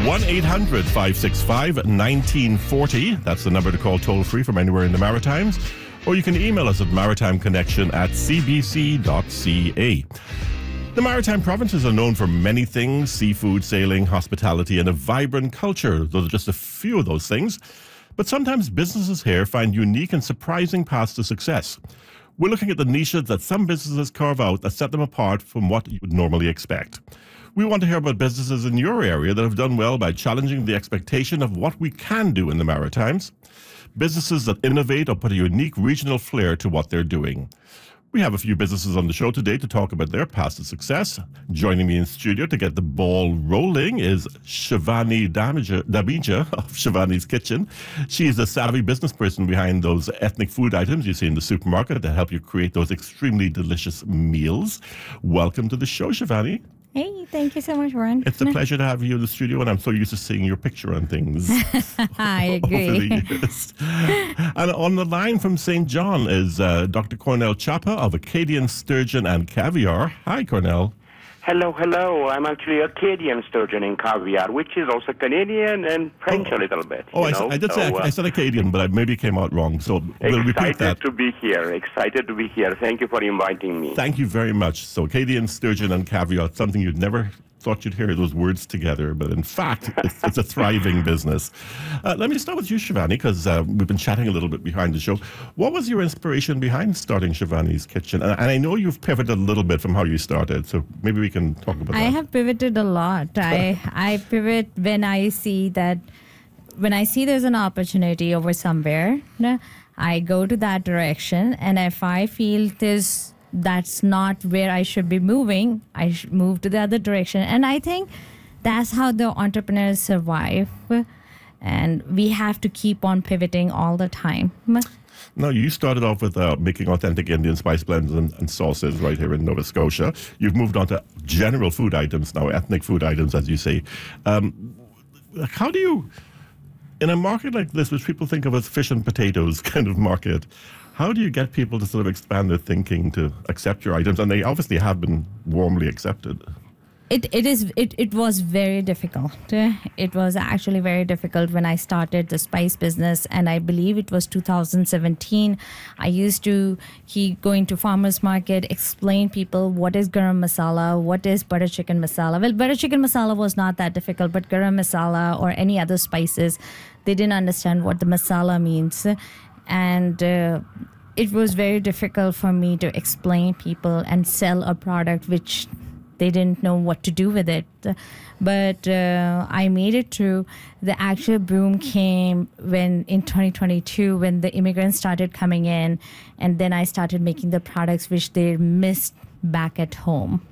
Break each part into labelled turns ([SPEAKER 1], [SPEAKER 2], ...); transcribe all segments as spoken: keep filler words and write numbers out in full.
[SPEAKER 1] one eight hundred five six five one nine four zero. That's the number to call toll free from anywhere in the Maritimes. Or you can email us at maritimeconnection at c b c dot c a. The Maritime provinces are known for many things: seafood, sailing, hospitality, and a vibrant culture. Those are just a few of those things. But sometimes businesses here find unique and surprising paths to success. We're looking at the niches that some businesses carve out that set them apart from what you would normally expect. We want to hear about businesses in your area that have done well by challenging the expectation of what we can do in the Maritimes. Businesses that innovate or put a unique regional flair to what they're doing. We have a few businesses on the show today to talk about their paths to success. Joining me in studio to get the ball rolling is Shivani Damija, Damija of Shivani's Kitchen. She is the savvy business person behind those ethnic food items you see in the supermarket that help you create those extremely delicious meals. Welcome to the show, Shivani.
[SPEAKER 2] Hey, thank you so much, Warren.
[SPEAKER 1] It's a pleasure to have you in the studio, and I'm so used to seeing your picture on things.
[SPEAKER 2] I agree.
[SPEAKER 1] Over the years. And on the line from Saint John is uh, Doctor Cornell Chapa of Acadian Sturgeon and Caviar. Hi, Cornell.
[SPEAKER 3] Hello, hello. I'm actually Acadian Sturgeon and Caviar, which is also Canadian and French
[SPEAKER 1] oh.
[SPEAKER 3] a little bit.
[SPEAKER 1] Oh, I,
[SPEAKER 3] know?
[SPEAKER 1] I did
[SPEAKER 3] so,
[SPEAKER 1] say
[SPEAKER 3] uh,
[SPEAKER 1] I said Acadian, but I maybe came out wrong. So we'll repeat that.
[SPEAKER 3] Excited to be here. Excited to be here. Thank you for inviting me.
[SPEAKER 1] Thank you very much. So Acadian Sturgeon and Caviar, something you'd never thought you'd hear those words together, but in fact, it's, it's a thriving business. Uh, let me start with you, Shivani, because uh, we've been chatting a little bit behind the show. What was your inspiration behind starting Shivani's Kitchen? And, and I know you've pivoted a little bit from how you started, so maybe we can talk about
[SPEAKER 2] I
[SPEAKER 1] that.
[SPEAKER 2] I have pivoted a lot. I I pivot when I see that, when I see there's an opportunity over somewhere, no, I go to that direction, and if I feel there's that's not where I should be moving, I should move to the other direction. And I think that's how the entrepreneurs survive. And we have to keep on pivoting all the time.
[SPEAKER 1] Now, you started off with uh, making authentic Indian spice blends and, and sauces right here in Nova Scotia. You've moved on to general food items now, ethnic food items, as you say. Um, how do you, in a market like this, which people think of as fish and potatoes kind of market, how do you get people to sort of expand their thinking to accept your items? And they obviously have been warmly accepted.
[SPEAKER 2] It it is it, it was very difficult. It was actually very difficult when I started the spice business, and I believe it was two thousand seventeen. I used to keep going to farmers market, explain people what is garam masala, what is butter chicken masala. Well, butter chicken masala was not that difficult, but garam masala or any other spices, they didn't understand what the masala means. And uh, it was very difficult for me to explain people and sell a product which they didn't know what to do with it. But uh, I made it through. The actual boom came when in twenty twenty-two, when the immigrants started coming in, and then I started making the products which they missed back at home.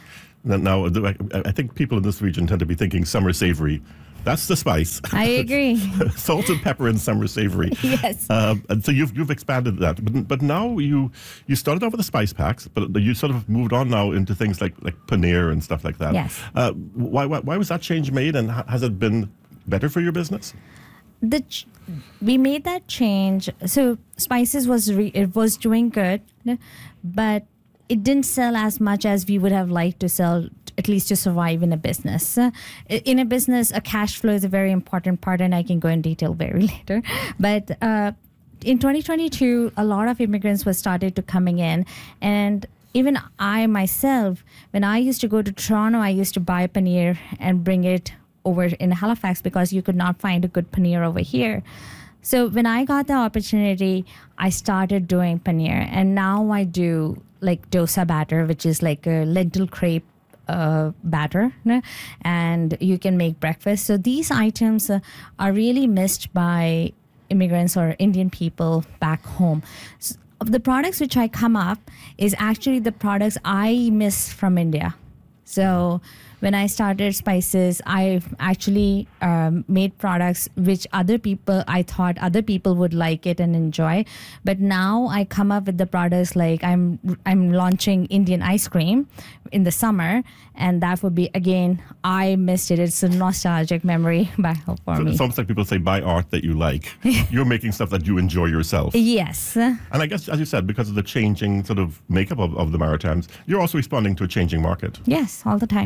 [SPEAKER 1] Now, I think people in this region tend to be thinking summer savory. That's the spice.
[SPEAKER 2] I agree.
[SPEAKER 1] Salt and pepper and summer savory.
[SPEAKER 2] Yes.
[SPEAKER 1] Uh, and so you've you've expanded that, but but now you you started off with the spice packs, but you sort of moved on now into things like like paneer and stuff like that.
[SPEAKER 2] Yes.
[SPEAKER 1] Uh, why, why why was that change made, and has it been better for your business?
[SPEAKER 2] The ch- we made that change. So spices was re- it was doing good, but it didn't sell as much as we would have liked to sell, at least to survive in a business. Uh, in a business, a cash flow is a very important part, and I can go in detail very later. But uh, in twenty twenty-two, a lot of immigrants were started to coming in, and even I myself, when I used to go to Toronto, I used to buy paneer and bring it over in Halifax because you could not find a good paneer over here. So when I got the opportunity, I started doing paneer, and now I do like dosa batter, which is like a lentil crepe uh, batter, no? And you can make breakfast. So these items uh, are really missed by immigrants or Indian people back home. So the products which I come up is actually the products I miss from India. So when I started spices, I actually um, made products which other people, I thought other people would like it and enjoy. But now I come up with the products like I'm I'm launching Indian ice cream in the summer, and that would be, again, I missed it. It's a nostalgic memory back home for
[SPEAKER 1] so
[SPEAKER 2] me.
[SPEAKER 1] It's almost like people say, buy art that you like. You're making stuff that you enjoy yourself.
[SPEAKER 2] Yes.
[SPEAKER 1] And I guess, as you said, because of the changing sort of makeup of, of the Maritimes, you're also responding to a changing market.
[SPEAKER 2] Yes, all the time.
[SPEAKER 1] And meeting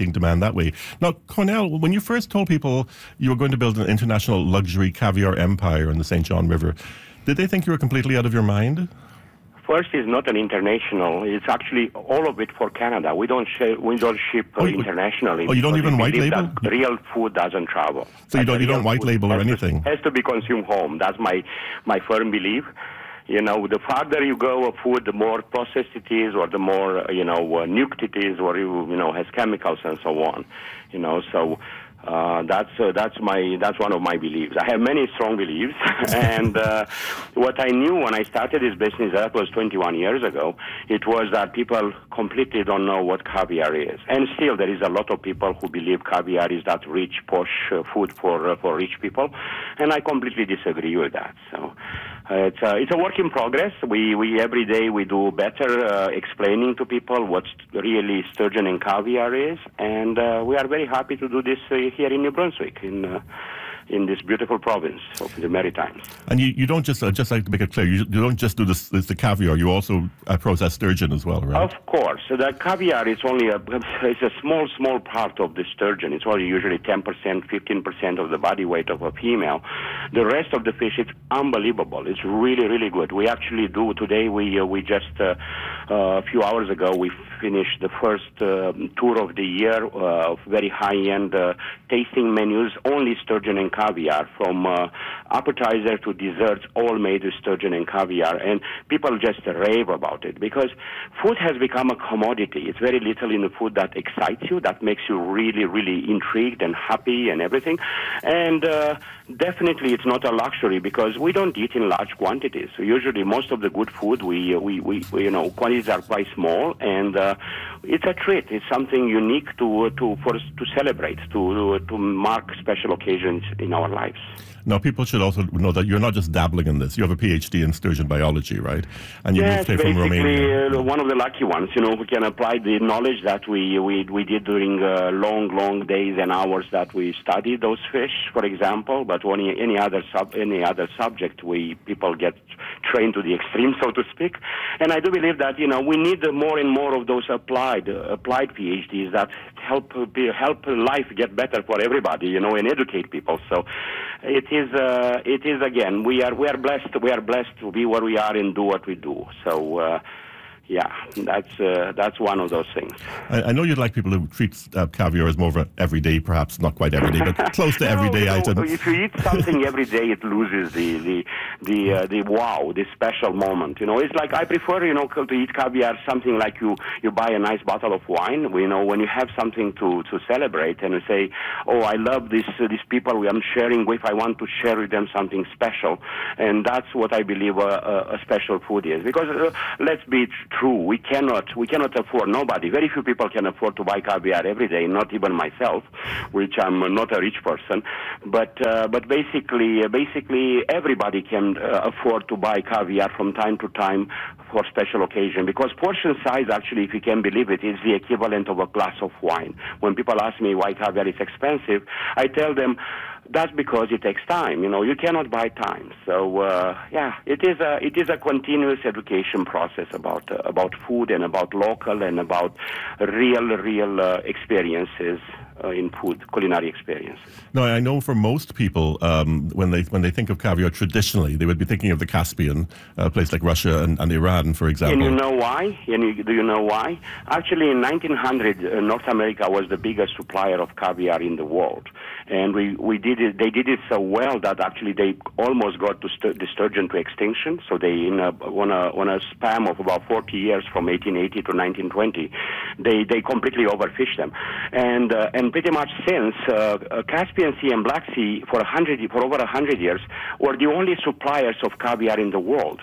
[SPEAKER 1] creating demand that way. Now, Cornell, when you first told people you were going to build an international luxury caviar empire in the Saint John River, did they think you were completely out of your mind?
[SPEAKER 3] First, it's not an international. It's actually all of it for Canada. We don't share, we don't ship uh,
[SPEAKER 1] Oh, you-
[SPEAKER 3] internationally.
[SPEAKER 1] oh, you don't
[SPEAKER 3] because
[SPEAKER 1] even
[SPEAKER 3] we
[SPEAKER 1] white
[SPEAKER 3] believe
[SPEAKER 1] label?
[SPEAKER 3] that real food doesn't travel.
[SPEAKER 1] So you
[SPEAKER 3] Like,
[SPEAKER 1] don't- you
[SPEAKER 3] real
[SPEAKER 1] don't white
[SPEAKER 3] food
[SPEAKER 1] label or
[SPEAKER 3] has to-
[SPEAKER 1] anything?
[SPEAKER 3] Has to be consumed home. That's my my firm belief. You know, the farther you go of food, the more processed it is, or the more uh, you know uh, nuked it is, or you you know has chemicals and so on. You know, so. Uh, that's uh, that's my that's one of my beliefs. I have many strong beliefs, and uh, what I knew when I started this business, that was twenty-one years ago, it was that people completely don't know what caviar is, and still there is a lot of people who believe caviar is that rich, posh uh, food for uh, for rich people, and I completely disagree with that. So. Uh, it's, a, it's a work in progress. We, we every day we do better uh, explaining to people what really sturgeon and caviar is, and uh, we are very happy to do this uh, here in New Brunswick, in uh, in this beautiful province of the Maritimes.
[SPEAKER 1] And you, you don't just, uh, just like to make it clear, you, you don't just do this, this, the caviar, you also uh, process sturgeon as well, right?
[SPEAKER 3] Of course. So the caviar is only a, it's a small, small part of the sturgeon. It's only usually ten percent, fifteen percent of the body weight of a female. The rest of the fish, it's unbelievable. It's really, really good. We actually do, today we, uh, we just, uh, uh, a few hours ago, we finished the first uh, tour of the year uh, of very high-end uh, tasting menus, only sturgeon and caviar, from uh, appetizer to desserts, all made with sturgeon and caviar, and people just rave about it because food has become a commodity. It's very little in the food that excites you, that makes you really, really intrigued and happy and everything, and uh, definitely it's not a luxury because we don't eat in large quantities. So usually most of the good food, we, uh, we, we, we you know, quantities are quite small, and uh, it's a treat. It's something unique to to for us to celebrate, to to mark special occasions in our lives.
[SPEAKER 1] Now, people should also know that you're not just dabbling in this. You have a P H D in sturgeon biology, right? And you
[SPEAKER 3] Yes,
[SPEAKER 1] moved here from
[SPEAKER 3] basically
[SPEAKER 1] Romania.
[SPEAKER 3] uh, one of the lucky ones. You know, who can apply the knowledge that we we, we did during uh, long, long days and hours that we studied those fish, for example. But any any other sub any other subject, we people get trained to the extreme, so to speak. And I do believe that you know we need more and more of those applied uh, applied P H Ds that help uh, be, help life get better for everybody. You know, and educate people. So it is uh, it is again we are we are blessed we are blessed to be where we are and do what we do. So. Uh, Yeah, that's uh, that's one of those things.
[SPEAKER 1] I, I know you'd like people to treat uh, caviar as more of an everyday, perhaps not quite everyday, but close to
[SPEAKER 3] No,
[SPEAKER 1] everyday
[SPEAKER 3] no,
[SPEAKER 1] item.
[SPEAKER 3] If you eat something every day, it loses the the the uh, the wow, the special moment. You know, it's like I prefer you know to eat caviar something like you you buy a nice bottle of wine. You know, when you have something to, to celebrate and you say, oh, I love this uh, these people I'm sharing with. I want to share with them something special, and that's what I believe a, a, a special food is. Because uh, let's be true, we cannot we cannot afford. Nobody, very few people can afford to buy caviar every day. Not even myself, which I'm not a rich person. But uh, but basically uh, basically everybody can uh, afford to buy caviar from time to time for special occasion. Because portion size, actually, if you can believe it, is the equivalent of a glass of wine. When people ask me why caviar is expensive, I tell them that's because it takes time. You know, you cannot buy time. So uh, yeah, it is a it is a continuous education process about uh, about food and about local and about real real uh, experiences uh, in food, culinary experiences.
[SPEAKER 1] No, I know for most people, um, when they when they think of caviar traditionally, they would be thinking of the Caspian, a place like Russia and, and Iran, for example.
[SPEAKER 3] And you know why? And you, do you know why? Actually, in nineteen hundred, uh, North America was the biggest supplier of caviar in the world. And we, we did it, they did it so well that actually they almost got to st- the sturgeon to extinction. So they, in a, on, a, on a span of about forty years from eighteen eighty to nineteen twenty, they, they completely overfished them. And, uh, and pretty much since, uh, Caspian Sea and Black Sea for, a hundred, for over one hundred years were the only suppliers of caviar in the world.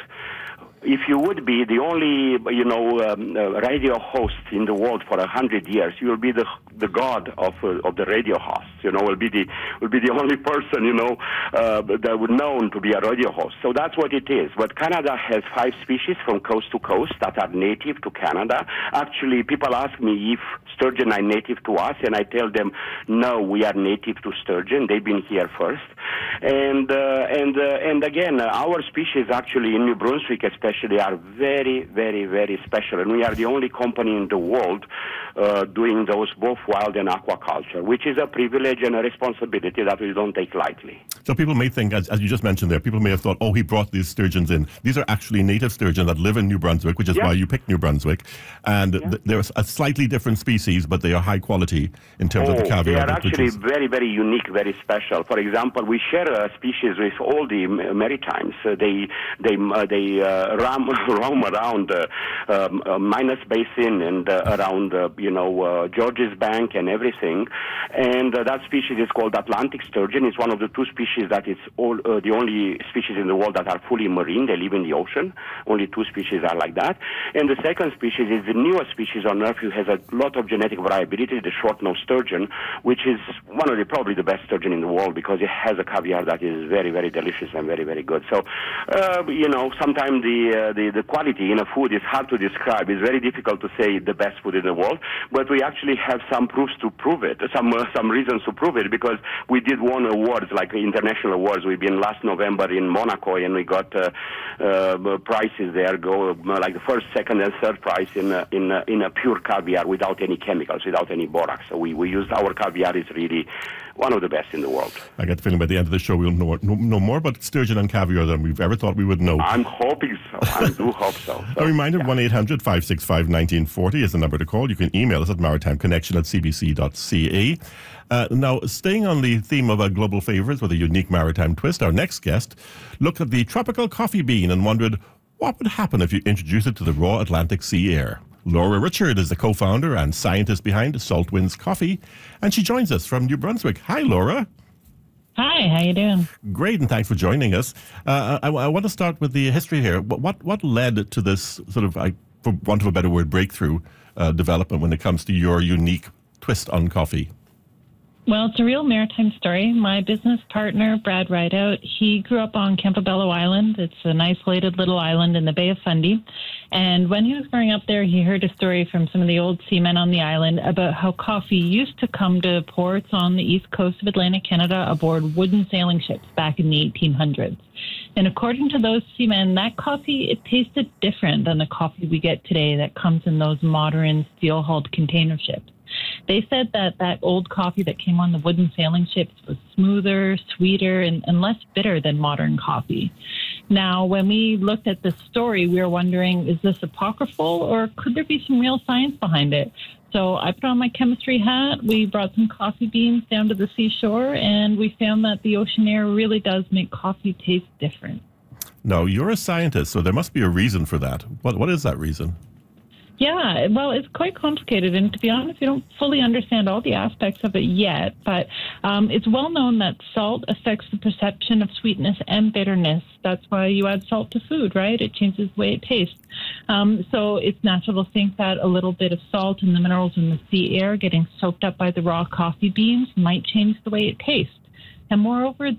[SPEAKER 3] If you would be the only, you know, um, uh, radio host in the world for a hundred years, you will be the the god of uh, of the radio host. You know, will be the will be the only person, you know, uh, that would known to be a radio host. So that's what it is. But Canada has five species from coast to coast that are native to Canada. Actually, people ask me if sturgeon are native to us, and I tell them, no, we are native to sturgeon. They've been here first, and uh, and uh, and again, uh, our species actually in New Brunswick, especially. They are very, very, very special, and we are the only company in the world uh, doing those both wild and aquaculture, which is a privilege and a responsibility that we don't take lightly.
[SPEAKER 1] So people may think, as, as you just mentioned there, people may have thought, oh, he brought these sturgeons in. These are actually native sturgeons that live in New Brunswick, which is
[SPEAKER 3] Yeah.
[SPEAKER 1] why you picked New Brunswick. And
[SPEAKER 3] Yeah.
[SPEAKER 1] th- they're a slightly different species, but they are high quality in terms
[SPEAKER 3] Oh,
[SPEAKER 1] of the caviar.
[SPEAKER 3] they are
[SPEAKER 1] that
[SPEAKER 3] actually
[SPEAKER 1] produce.
[SPEAKER 3] very, very unique, very special. For example, we share a species with all the M- Maritimes. Uh, they they uh, they uh, roam, roam around uh, um, uh, Minas Basin and uh, around uh, you know uh, Georges Bank and everything. And uh, that species is called Atlantic sturgeon. It's one of the two species that is all uh, the only species in the world that are fully marine. They live in the ocean. Only two species are like that. And the second species is the newest species on Earth who has a lot of genetic variability, the short-nosed sturgeon, which is one of the probably the best sturgeon in the world because it has a caviar that is very, very delicious and very, very good. So, uh, you know, sometimes the, uh, the the quality in a food is hard to describe. It's very difficult to say the best food in the world, but we actually have some proofs to prove it, some uh, some reasons to prove it because we did won awards like international awards. We've been last November in Monaco and we got uh, uh, prizes there, go uh, like the first, second, and third prize in uh, in uh, in a pure caviar without any chemicals, without any borax. So we we used our caviar is really one of the best in the world.
[SPEAKER 1] I get the feeling by the end of the show we'll know, know, know more about sturgeon and caviar than we've ever thought we would know.
[SPEAKER 3] I'm hoping so. I do hope so. so
[SPEAKER 1] A reminder,
[SPEAKER 3] yeah.
[SPEAKER 1] one eight hundred five six five one nine four zero is the number to call. You can email us at maritimeconnection at c b c dot c a. Uh, now, staying on the theme of our global favourites with a unique maritime twist, our next guest looked at the tropical coffee bean and wondered what would happen if you introduced it to the raw Atlantic sea air. Laura Richard is the co-founder and scientist behind Salt Winds Coffee, and she joins us from New Brunswick. Hi, Laura.
[SPEAKER 4] Hi, how you doing?
[SPEAKER 1] Great, and thanks for joining us. Uh, I, I want to start with the history here. What what, what led to this sort of, I, for want of a better word, breakthrough uh, development when it comes to your unique twist on coffee?
[SPEAKER 4] Well, it's a real maritime story. My business partner, Brad Rideout, he grew up on Campobello Island. It's an isolated little island in the Bay of Fundy. And when he was growing up there, he heard a story from some of the old seamen on the island about how coffee used to come to ports on the east coast of Atlantic Canada aboard wooden sailing ships back in the eighteen hundreds. And according to those seamen, that coffee, it tasted different than the coffee we get today that comes in those modern steel-hulled container ships. They said that that old coffee that came on the wooden sailing ships was smoother, sweeter, and, and less bitter than modern coffee. Now, when we looked at this story, we were wondering, is this apocryphal or could there be some real science behind it? So I put on my chemistry hat, we brought some coffee beans down to the seashore, and we found that the ocean air really does make coffee taste different.
[SPEAKER 1] Now, you're a scientist, so there must be a reason for that. What What is that reason?
[SPEAKER 4] Yeah, well, it's quite complicated, and to be honest, we don't fully understand all the aspects of it yet, but um, it's well known that salt affects the perception of sweetness and bitterness. That's why you add salt to food, right? It changes the way it tastes. Um, so it's natural to think that a little bit of salt and the minerals in the sea air getting soaked up by the raw coffee beans might change the way it tastes. And moreover,